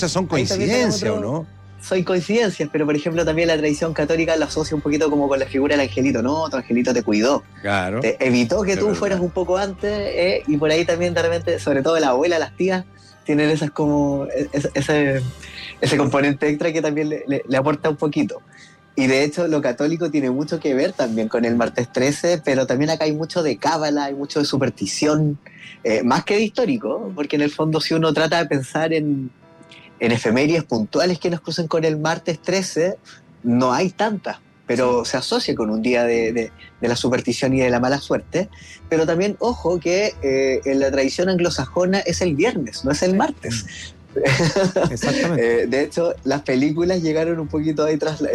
esas son coincidencias, ¿o no? Son coincidencias, pero por ejemplo también la tradición católica la asocia un poquito como con la figura del angelito. No, tu angelito te cuidó. Claro. Te evitó que tú verdad. fueras un poco antes, y por ahí también de repente, sobre todo la abuela, las tías, tienen esas como ese componente extra que también le aporta un poquito. Y de hecho lo católico tiene mucho que ver también con el martes 13, pero también acá hay mucho de cábala, hay mucho de superstición, más que de histórico, porque en el fondo si uno trata de pensar en efemérides puntuales que nos crucen con el martes 13, no hay tantas, pero se asocia con un día de la superstición y de la mala suerte. Pero también, ojo, que en la tradición anglosajona es el viernes, no es el martes. Exactamente. De hecho, las películas llegaron un poquito ahí tras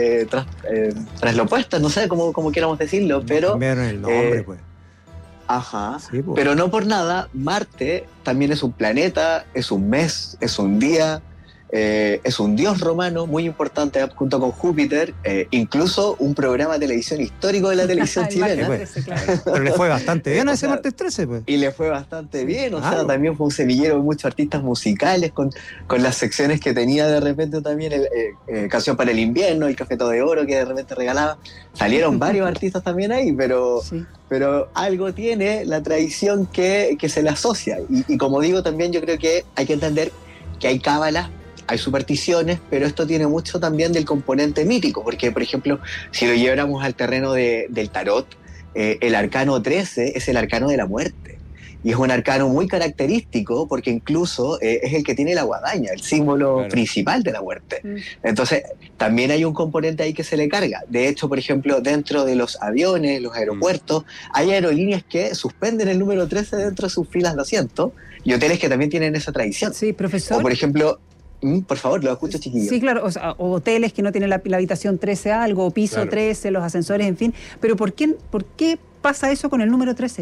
lo opuesto, no sé cómo quieramos decirlo, pero... Cambiaron el nombre, pues. Ajá, Sí, pues. pero no por nada, Marte también es un planeta, es un mes, es un día, es un dios romano muy importante junto con Júpiter, incluso un programa de televisión histórico de la televisión chilena. Martes 13, claro. Pero le fue bastante bien a ese martes 13, pues. Y le fue bastante bien, o claro. sea, también fue un semillero de muchos artistas musicales con las secciones que tenía de repente también, Canción para el Invierno, el Cafeto de Oro que de repente regalaba. Salieron varios artistas también ahí, pero algo tiene la tradición que se le asocia. Y como digo también, yo creo que hay que entender que hay cábalas, hay supersticiones, pero esto tiene mucho también del componente mítico, porque por ejemplo, si lo lleváramos al terreno del tarot, el arcano 13 es el arcano de la muerte. Y es un arcano muy característico porque incluso es el que tiene la guadaña, el símbolo principal de la muerte. Entonces, también hay un componente ahí que se le carga. De hecho, por ejemplo, dentro de los aviones, los aeropuertos, hay aerolíneas que suspenden el número 13 dentro de sus filas de asientos y hoteles que también tienen esa tradición. Sí, profesor. O, por ejemplo... Por favor, lo escucho, chiquillo. Sí, claro, o hoteles que no tienen la habitación 13 algo, o piso 13, los ascensores, en fin. Pero ¿por qué pasa eso con el número 13?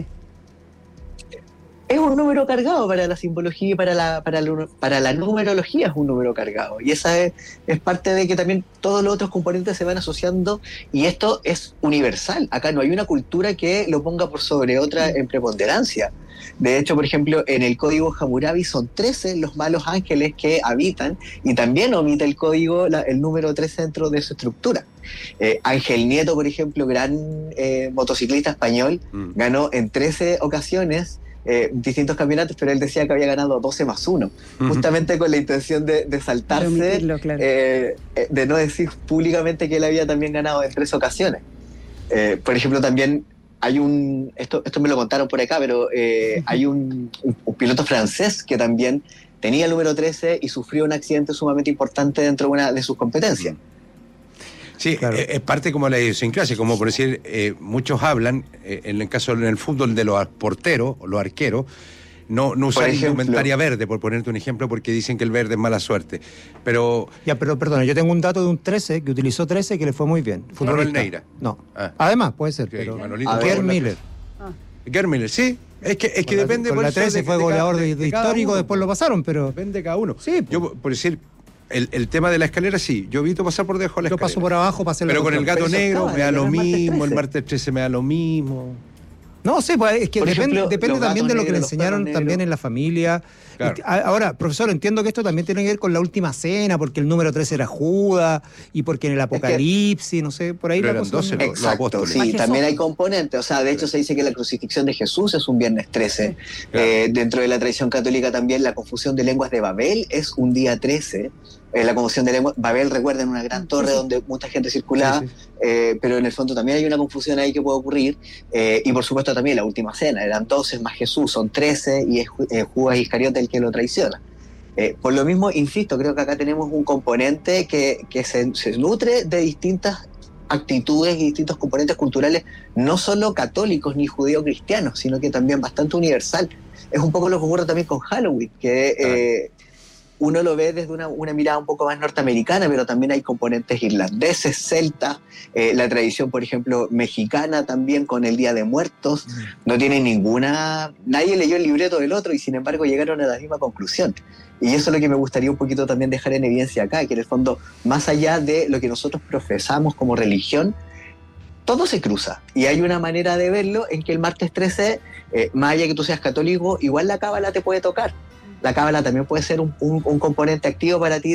Es un número cargado para la simbología y para la numerología, es un número cargado. Y esa es parte de que también todos los otros componentes se van asociando, y esto es universal. Acá no hay una cultura que lo ponga por sobre otra en preponderancia. De hecho, por ejemplo, en el código Hammurabi son 13 los malos ángeles que habitan, y también omite el código el número 13 dentro de su estructura. Ángel Nieto, por ejemplo, gran motociclista español, ganó en 13 ocasiones distintos campeonatos, pero él decía que había ganado 12+1, justamente con la intención de saltarse, de no decir públicamente que él había también ganado en 3 ocasiones. Por ejemplo, también hay esto me lo contaron por acá, pero hay un piloto francés que también tenía el número 13 y sufrió un accidente sumamente importante dentro de una de sus competencias. Sí, claro. Es parte como la idiosincrasia, como por decir, muchos hablan, en el caso del fútbol, de los porteros o los arqueros, no usar indumentaria verde, por ponerte un ejemplo, porque dicen que el verde es mala suerte. Pero perdona, yo tengo un dato de un 13 que utilizó 13 que le fue muy bien. Manuel Neira. No. Además, puede ser, pero Gerd Müller. Gerd Müller, sí. Es que depende. Con la 13 fue goleador de histórico, después lo pasaron, pero... Depende de cada uno. Sí. Yo, por decir... El tema de la escalera, sí. Yo evito pasar por debajo de la escalera. Yo paso por abajo para hacerlo. Pero con el gato negro me da lo mismo, el martes 13 me da lo mismo. No sé, pues es que depende también de lo que le enseñaron también en la familia. Claro. Ahora, profesor, entiendo que esto también tiene que ver con la última cena, porque el número 13 era Judas, y porque en el Apocalipsis, no sé, por ahí pero la cosa. 12 los apóstoles. Sí, también hay componentes. O sea, de hecho se dice que la crucifixión de Jesús es un viernes 13. Claro. Dentro de la tradición católica también la confusión de lenguas de Babel es un día 13. La confusión de lenguas, Babel, recuerden, una gran torre donde mucha gente circulaba, pero en el fondo también hay una confusión ahí que puede ocurrir, y por supuesto también la última cena, eran 12 más Jesús, son 13, y es Judas Iscariote el que lo traiciona. Por lo mismo, insisto, creo que acá tenemos un componente que se nutre de distintas actitudes y distintos componentes culturales, no solo católicos ni judío-cristianos, sino que también bastante universal. Es un poco lo que ocurre también con Halloween, que uno lo ve desde una mirada un poco más norteamericana, pero también hay componentes irlandeses, celtas, la tradición, por ejemplo, mexicana también con el Día de Muertos. No tiene nadie leyó el libreto del otro y sin embargo llegaron a la misma conclusión. Y eso es lo que me gustaría un poquito también dejar en evidencia acá, que en el fondo, más allá de lo que nosotros profesamos como religión, todo se cruza. Y hay una manera de verlo en que el martes 13, más allá que tú seas católico, igual la cábala te puede tocar. La cábala también puede ser un componente activo para ti